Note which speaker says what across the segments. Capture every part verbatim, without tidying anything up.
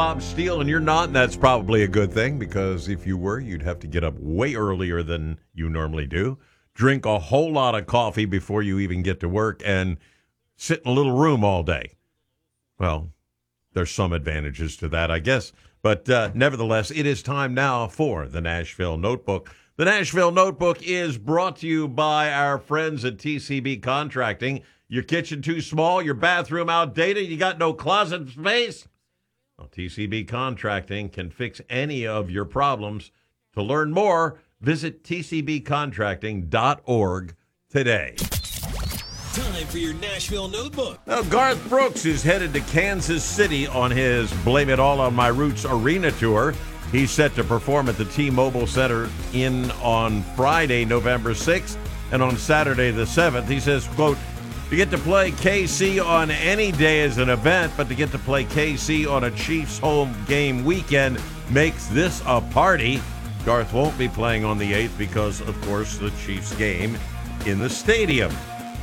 Speaker 1: Bob Steele, and you're not, and that's probably a good thing, because if you were, you'd have to get up way earlier than you normally do, drink a whole lot of coffee before you even get to work, and sit in a little room all day. Well, there's some advantages to that, I guess. But uh, nevertheless, it is time now for the Nashville Notebook. The Nashville Notebook is brought to you by our friends at T C B Contracting. Your kitchen too small, your bathroom outdated, you got no closet space? Well, T C B Contracting can fix any of your problems. To learn more, visit T C B contracting dot org today.
Speaker 2: Time for your Nashville Notebook.
Speaker 1: Now, Garth Brooks is headed to Kansas City on his Blame It All on My Roots arena tour. He's set to perform at the T-Mobile Center in on Friday, November sixth, and on Saturday the seventh. He says, quote, to get to play K C on any day is an event, but to get to play K C on a Chiefs home game weekend makes this a party. Garth won't be playing on the eighth because, of course, the Chiefs game in the stadium.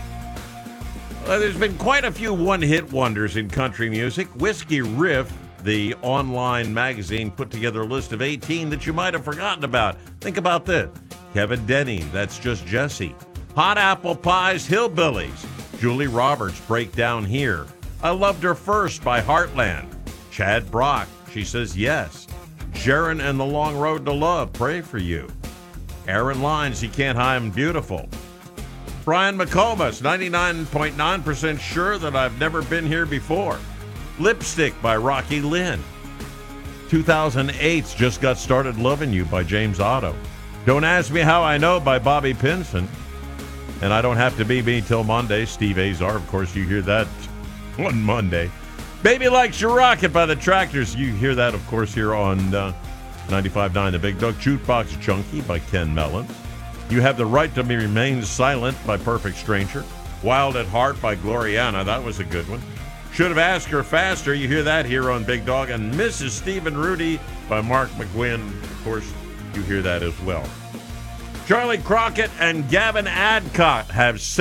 Speaker 1: Uh, there's been quite a few one-hit wonders in country music. Whiskey Riff, the online magazine, put together a list of eighteen that you might have forgotten about. Think about this. Kevin Denny, That's Just Jesse. Hot Apple Pie's Hillbillies. Julie Roberts, Break Down Here. I Loved Her First by Heartland. Chad Brock, She Says Yes. Sharon and the Long Road to Love, Pray for You. Aaron Lines, You Can't Hide 'Em Beautiful. Brian McComas, ninety-nine point nine percent sure that I've never been here before. Lipstick by Rocky Lynn. two thousand eight's Just Got Started Loving You by James Otto. Don't Ask Me How I Know by Bobby Pinson. And I Don't Have to Be Me Till Monday, Steve Azar. Of course, you hear that on Monday. Baby Likes Your Rocket by the Tractors. You hear that, of course, here on uh, ninety-five point nine The Big Dog. Jukebox Junkie by Ken Mellon. You Have the Right to Remain Silent by Perfect Stranger. Wild at Heart by Gloriana. That was a good one. Should Have Asked Her Faster. You hear that here on Big Dog. And Missus Stephen Rudy by Mark McGuinn. Of course, you hear that as well. Charlie Crockett and Gavin Adcock have